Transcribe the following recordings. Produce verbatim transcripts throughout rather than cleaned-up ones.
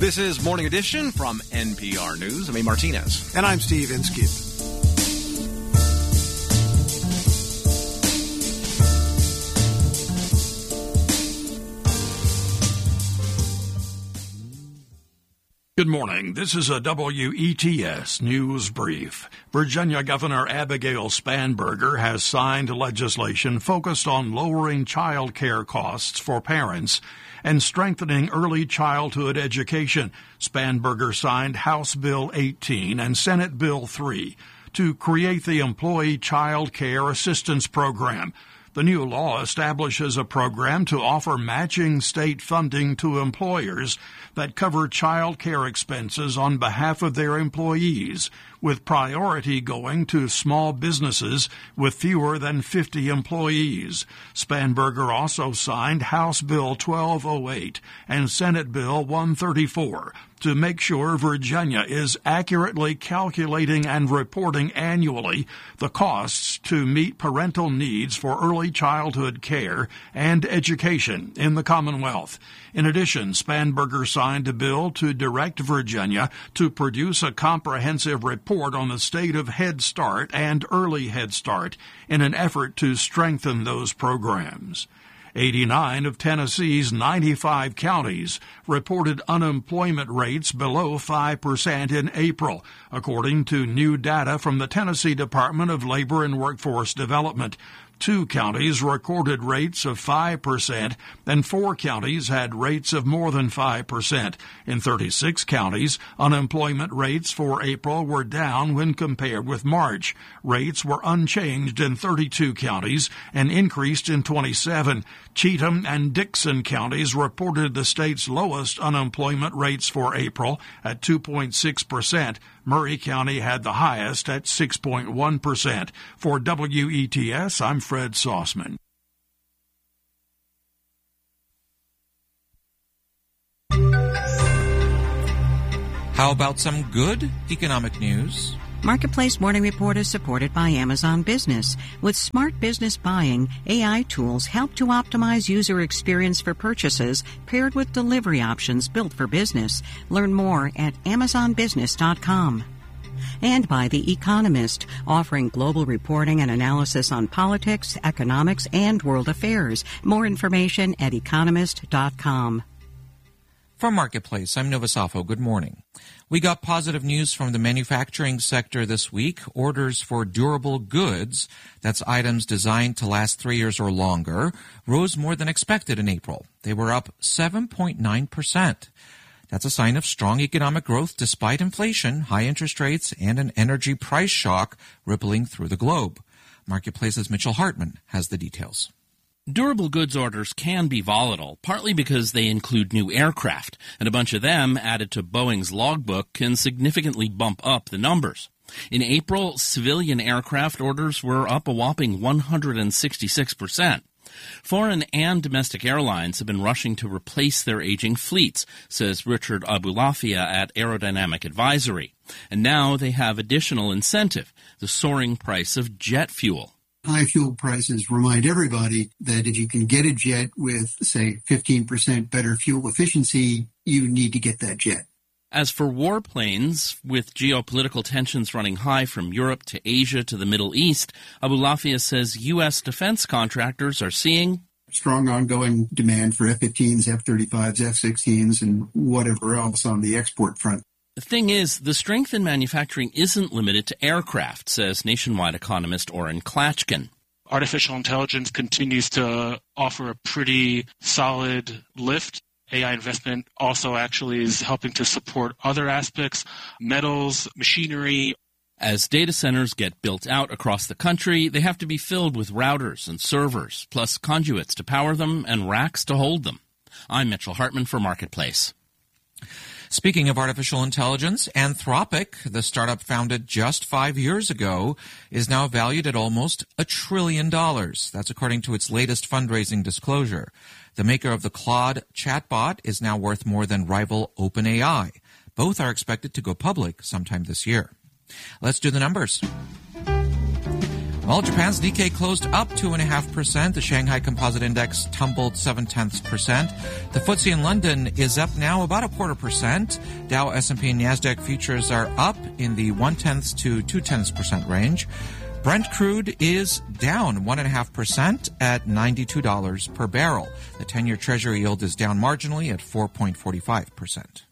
This is Morning Edition from N P R News. I'm A. Martinez. And I'm Steve Inskeep. Good morning. This is a W E T S news brief. Virginia Governor Abigail Spanberger has signed legislation focused on lowering child care costs for parents and strengthening early childhood education. Spanberger signed House Bill eighteen and Senate Bill three to create the Employee Child Care Assistance Program. The new law establishes a program to offer matching state funding to employers that cover child care expenses on behalf of their employees, with priority going to small businesses with fewer than fifty employees. Spanberger also signed House Bill twelve oh eight and Senate Bill one thirty-four to make sure Virginia is accurately calculating and reporting annually the costs to meet parental needs for early childhood care and education in the Commonwealth. In addition, Spanberger signed a bill to direct Virginia to produce a comprehensive report on the state of Head Start and Early Head Start in an effort to strengthen those programs. eighty-nine of Tennessee's ninety-five counties reported unemployment rates below five percent in April, according to new data from the Tennessee Department of Labor and Workforce Development. Two counties recorded rates of five percent, and four counties had rates of more than five percent. In thirty-six counties, unemployment rates for April were down when compared with March. Rates were unchanged in thirty-two counties and increased in twenty-seven. Cheatham and Dixon counties reported the state's lowest unemployment rates for April at two point six percent. Murray County had the highest at six point one percent. For W E T S, I'm Fred Saussman. How about some good economic news? Marketplace Morning Report is supported by Amazon Business. With smart business buying, A I tools help to optimize user experience for purchases paired with delivery options built for business. Learn more at amazon business dot com. And by The Economist, offering global reporting and analysis on politics, economics, and world affairs. More information at economist dot com. From Marketplace, I'm Nova Safo. Good morning. We got positive news from the manufacturing sector this week. Orders for durable goods, that's items designed to last three years or longer, rose more than expected in April. They were up seven point nine percent. That's a sign of strong economic growth despite inflation, high interest rates, and an energy price shock rippling through the globe. Marketplace's Mitchell Hartman has the details. Durable goods orders can be volatile, partly because they include new aircraft, and a bunch of them added to Boeing's logbook can significantly bump up the numbers. In April, civilian aircraft orders were up a whopping one hundred sixty-six percent. Foreign and domestic airlines have been rushing to replace their aging fleets, says Richard Abulafia at Aerodynamic Advisory. And now they have additional incentive, the soaring price of jet fuel. High fuel prices remind everybody that if you can get a jet with, say, fifteen percent better fuel efficiency, you need to get that jet. As for warplanes, with geopolitical tensions running high from Europe to Asia to the Middle East, Abulafia says U S defense contractors are seeing strong ongoing demand for F fifteens, F thirty-fives, F sixteens, and whatever else on the export front. The thing is, the strength in manufacturing isn't limited to aircraft, says nationwide economist Oren Klatchkin. Artificial intelligence continues to offer a pretty solid lift. A I investment also actually is helping to support other aspects, metals, machinery. As data centers get built out across the country, they have to be filled with routers and servers, plus conduits to power them and racks to hold them. I'm Mitchell Hartman for Marketplace. Speaking of artificial intelligence, Anthropic, the startup founded just five years ago, is now valued at almost a trillion dollars. That's according to its latest fundraising disclosure. The maker of the Claude chatbot is now worth more than rival OpenAI. Both are expected to go public sometime this year. Let's do the numbers. Well, Japan's Nikkei closed up two point five percent. The Shanghai Composite Index tumbled seven tenths percent. The F T S E in London is up now about a quarter percent. Dow, S and P, and NASDAQ futures are up in the one tenths to two tenths percent range. Brent crude is down one point five percent at ninety-two dollars per barrel. The ten-year Treasury yield is down marginally at four point four five percent.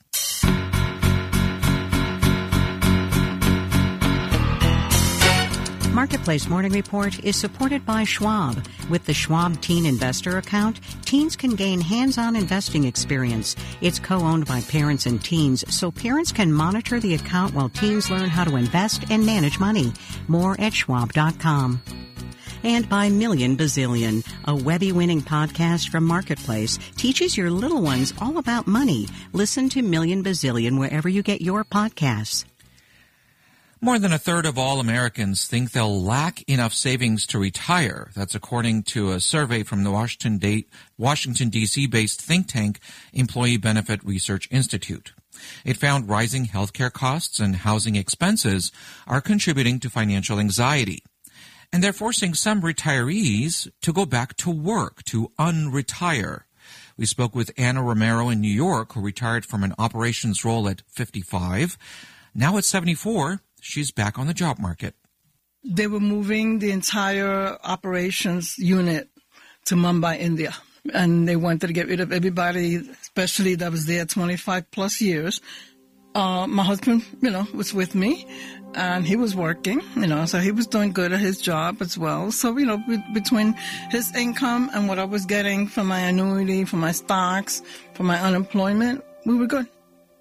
Marketplace Morning Report is supported by Schwab. With the Schwab Teen Investor account, teens can gain hands-on investing experience. It's co-owned by parents and teens, so parents can monitor the account while teens learn how to invest and manage money. More at schwab dot com. And by Million Bazillion, a Webby-winning podcast from Marketplace, teaches your little ones all about money. Listen to Million Bazillion wherever you get your podcasts. More than a third of all Americans think they'll lack enough savings to retire. That's according to a survey from the Washington, D- Washington D C-based think tank Employee Benefit Research Institute. It found rising healthcare costs and housing expenses are contributing to financial anxiety. And they're forcing some retirees to go back to work, to unretire. We spoke with Anna Romero in New York, who retired from an operations role at fifty-five. Now at seventy-four, she's back on the job market. They were moving the entire operations unit to Mumbai, India. And they wanted to get rid of everybody, especially that was there twenty-five plus years. Uh, my husband, you know, was with me, and he was working, you know, so he was doing good at his job as well. So, you know, be- between his income and what I was getting from my annuity, from my stocks, from my unemployment, we were good.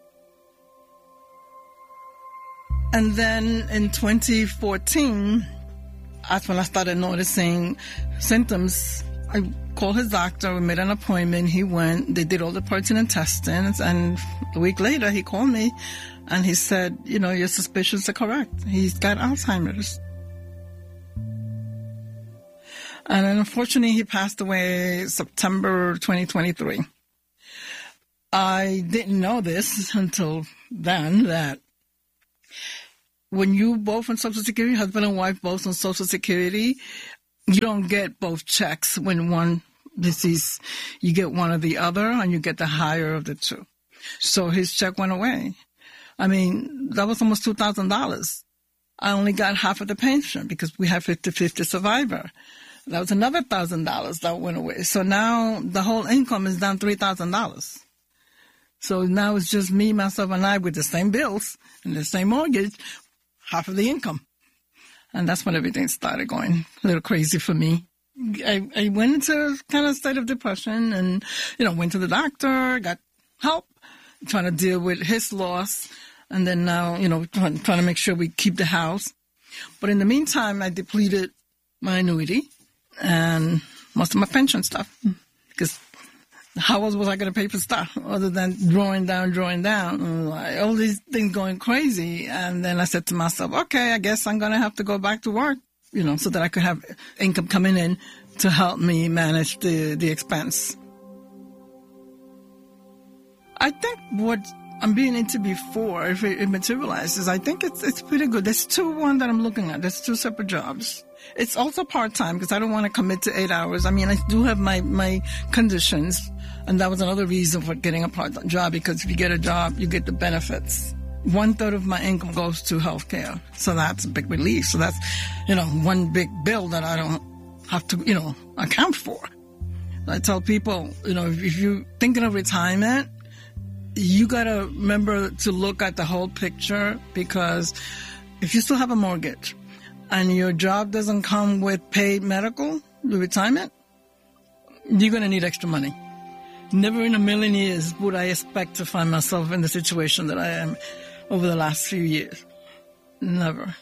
And then in twenty fourteen, that's when I started noticing symptoms. I called his doctor, we made an appointment, he went, they did all the pertinent testings, and a week later he called me and he said, you know, your suspicions are correct. He's got Alzheimer's. And unfortunately he passed away September twenty twenty-three. I didn't know this until then, that when you both on Social Security, husband and wife both on Social Security, you don't get both checks when one deceased. You get one or the other, and you get the higher of the two. So his check went away. I mean, that was almost two thousand dollars. I only got half of the pension because we have fifty-fifty survivor. That was another one thousand dollars that went away. So now the whole income is down three thousand dollars. So now it's just me, myself, and I with the same bills and the same mortgage, half of the income. And that's when everything started going a little crazy for me. I, I went into kind of state of depression and, you know, went to the doctor, got help, trying to deal with his loss. And then now, you know, trying, trying to make sure we keep the house. But in the meantime, I depleted my annuity and most of my pension stuff. Because how else was I going to pay for stuff other than drawing down, drawing down? Like, all these things going crazy. And then I said to myself, okay, I guess I'm going to have to go back to work, you know, so that I could have income coming in to help me manage the, the expense. I think what I'm being into before, if it, it materializes, I think it's it's pretty good. There's two one that I'm looking at. There's two separate jobs. It's also part-time because I don't want to commit to eight hours. I mean, I do have my, my conditions, and that was another reason for getting a part-time job, because if you get a job, you get the benefits. One-third of my income goes to health care, so that's a big relief. So that's, you know, one big bill that I don't have to, you know, account for. I tell people, you know, if, if you're thinking of retirement, you got to remember to look at the whole picture, because if you still have a mortgage and your job doesn't come with paid medical, the retirement, you're going to need extra money. Never in a million years would I expect to find myself in the situation that I am over the last few years. Never.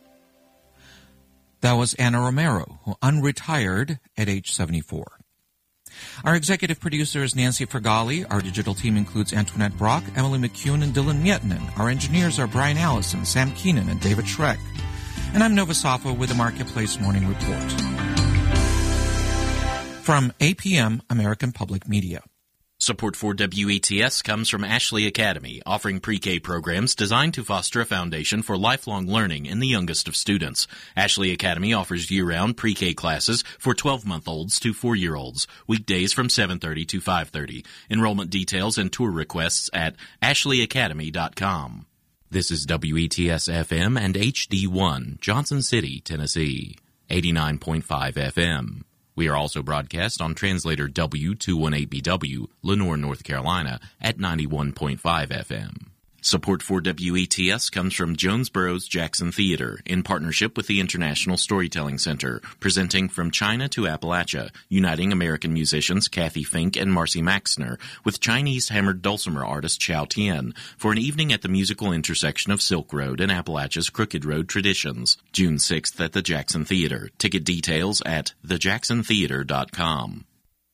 That was Anna Romero, who unretired at age seventy-four. Our executive producer is Nancy Fergali. Our digital team includes Antoinette Brock, Emily McCune, and Dylan Mietinen. Our engineers are Brian Allison, Sam Keenan, and David Schreck. And I'm Nova Safa with the Marketplace Morning Report. From A P M, American Public Media. Support for W E T S comes from Ashley Academy, offering pre-K programs designed to foster a foundation for lifelong learning in the youngest of students. Ashley Academy offers year-round pre-K classes for twelve-month-olds to four-year-olds, weekdays from seven thirty to five thirty. Enrollment details and tour requests at ashley academy dot com. This is W E T S F M and H D one, Johnson City, Tennessee, eighty-nine point five F M. We are also broadcast on translator W two eighteen B W, Lenoir, North Carolina, at ninety-one point five F M. Support for W E T S comes from Jonesboro's Jackson Theater, in partnership with the International Storytelling Center, presenting From China to Appalachia, uniting American musicians Kathy Fink and Marcy Maxner with Chinese hammered dulcimer artist Xiao Tian for an evening at the musical intersection of Silk Road and Appalachia's Crooked Road traditions. June sixth at the Jackson Theater. Ticket details at the jackson theater dot com.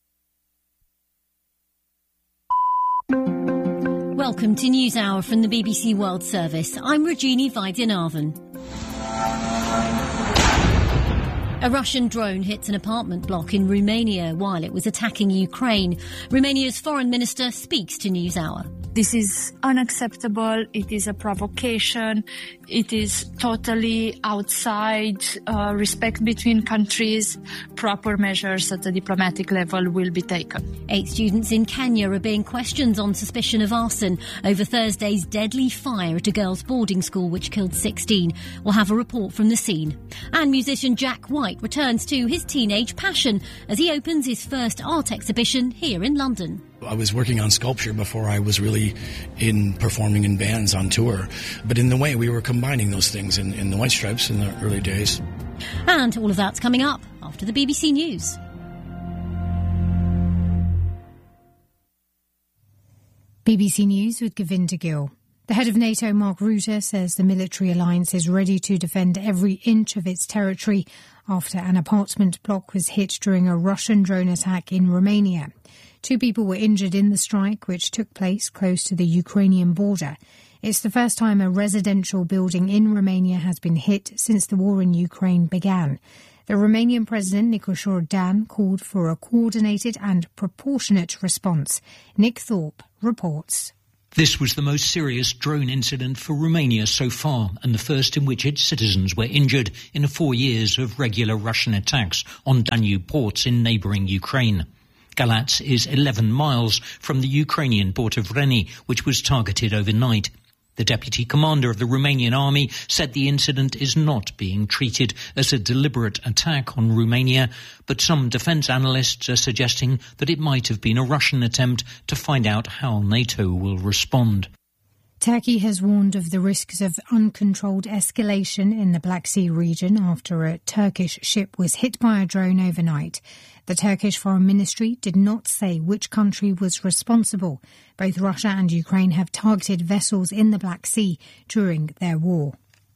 Welcome to News Hour from the B B C World Service. I'm Rajini Vaidyanathan. A Russian drone hits an apartment block in Romania while it was attacking Ukraine. Romania's foreign minister speaks to News Hour. This is unacceptable. It is a provocation. It is totally outside uh, respect between countries. Proper measures at the diplomatic level will be taken. Eight students in Kenya are being questioned on suspicion of arson over Thursday's deadly fire at a girls' boarding school which killed sixteen. We'll have a report from the scene. And musician Jack White returns to his teenage passion as he opens his first art exhibition here in London. I was working on sculpture before I was really in performing in bands on tour. But in the way, we were combining those things in, in the White Stripes in the early days. And all of that's coming up after the B B C News. B B C News with Govinda Gill. The head of NATO, Mark Rutte, says the military alliance is ready to defend every inch of its territory after an apartment block was hit during a Russian drone attack in Romania. Two people were injured in the strike, which took place close to the Ukrainian border. It's the first time a residential building in Romania has been hit since the war in Ukraine began. The Romanian President, Nicușor Dan, called for a coordinated and proportionate response. Nick Thorpe reports. This was the most serious drone incident for Romania so far, and the first in which its citizens were injured in four years of regular Russian attacks on Danube ports in neighbouring Ukraine. Galatz is eleven miles from the Ukrainian port of Reni, which was targeted overnight. The deputy commander of the Romanian army said the incident is not being treated as a deliberate attack on Romania, but some defence analysts are suggesting that it might have been a Russian attempt to find out how NATO will respond. Turkey has warned of the risks of uncontrolled escalation in the Black Sea region after a Turkish ship was hit by a drone overnight. The Turkish Foreign Ministry did not say which country was responsible. Both Russia and Ukraine have targeted vessels in the Black Sea during their war.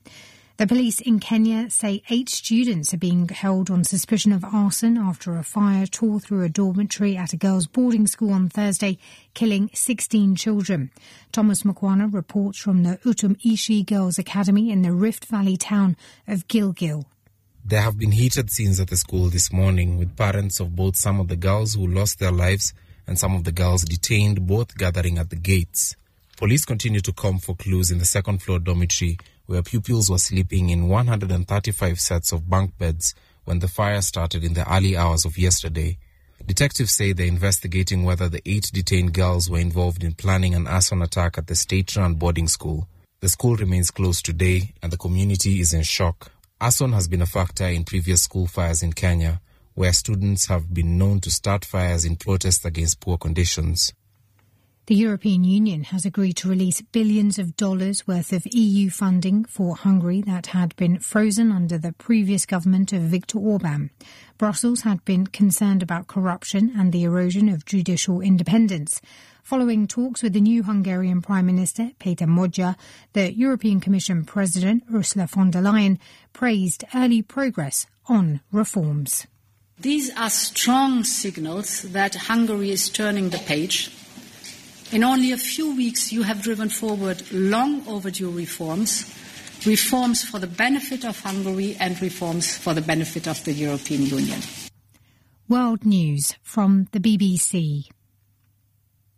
The police in Kenya say eight students are being held on suspicion of arson after a fire tore through a dormitory at a girls' boarding school on Thursday, killing sixteen children. Thomas Mkwana reports from the Utum Ishi Girls' Academy in the Rift Valley town of Gilgil. There have been heated scenes at the school this morning, with parents of both some of the girls who lost their lives and some of the girls detained, both gathering at the gates. Police continue to comb for clues in the second-floor dormitory, where pupils were sleeping in one hundred thirty-five sets of bunk beds when the fire started in the early hours of yesterday. Detectives say they're investigating whether the eight detained girls were involved in planning an arson attack at the state-run boarding school. The school remains closed today, and the community is in shock. Arson has been a factor in previous school fires in Kenya, where students have been known to start fires in protest against poor conditions. The European Union has agreed to release billions of dollars worth of E U funding for Hungary that had been frozen under the previous government of Viktor Orban. Brussels had been concerned about corruption and the erosion of judicial independence. Following talks with the new Hungarian Prime Minister, Péter Magyar, the European Commission President, Ursula von der Leyen, praised early progress on reforms. These are strong signals that Hungary is turning the page. In only a few weeks, you have driven forward long overdue reforms, reforms for the benefit of Hungary and reforms for the benefit of the European Union. World News from the B B C.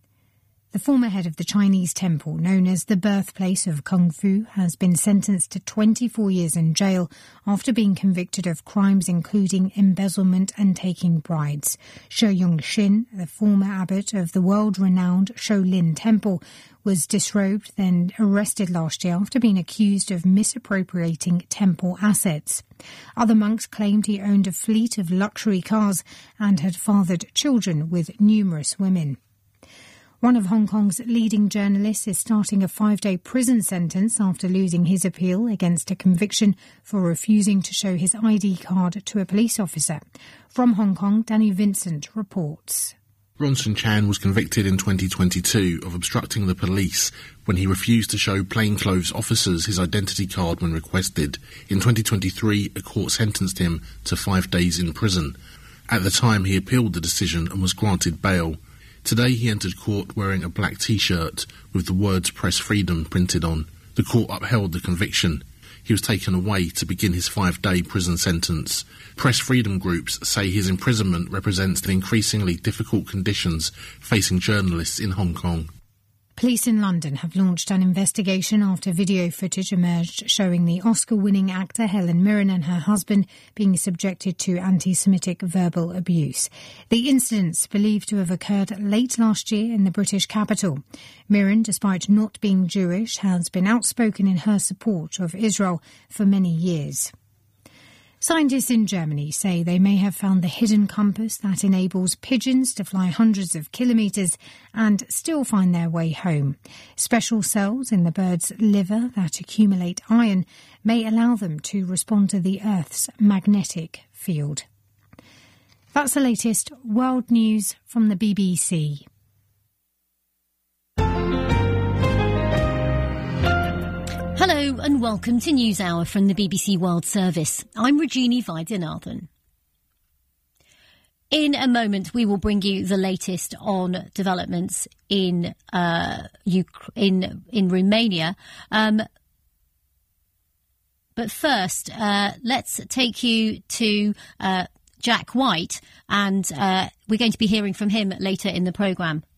The former head of the Chinese temple, known as the birthplace of Kung Fu, has been sentenced to twenty-four years in jail after being convicted of crimes including embezzlement and taking bribes. Shou Yongxin, the former abbot of the world-renowned Shaolin Temple, was disrobed, then arrested last year after being accused of misappropriating temple assets. Other monks claimed he owned a fleet of luxury cars and had fathered children with numerous women. One of Hong Kong's leading journalists is starting a five-day prison sentence after losing his appeal against a conviction for refusing to show his I D card to a police officer. From Hong Kong, Danny Vincent reports. Bronson Chan was convicted in twenty twenty-two of obstructing the police when he refused to show plainclothes officers his identity card when requested. In twenty twenty-three, a court sentenced him to five days in prison. At the time, he appealed the decision and was granted bail. Today, he entered court wearing a black T-shirt with the words Press Freedom printed on. The court upheld the conviction. He was taken away to begin his five-day prison sentence. Press freedom groups say his imprisonment represents the increasingly difficult conditions facing journalists in Hong Kong. Police in London have launched an investigation after video footage emerged showing the Oscar-winning actor Helen Mirren and her husband being subjected to anti-Semitic verbal abuse. The incidents believed to have occurred late last year in the British capital. Mirren, despite not being Jewish, has been outspoken in her support of Israel for many years. Scientists in Germany say they may have found the hidden compass that enables pigeons to fly hundreds of kilometres and still find their way home. Special cells in the bird's liver that accumulate iron may allow them to respond to the Earth's magnetic field. That's the latest world news from the B B C. Hello and welcome to NewsHour from the B B C World Service. I'm Regina Vaidyanathan. In a moment, we will bring you the latest on developments in uh, Uk- in in Romania. Um, but first, uh, let's take you to uh, Jack White, and uh, we're going to be hearing from him later in the programme.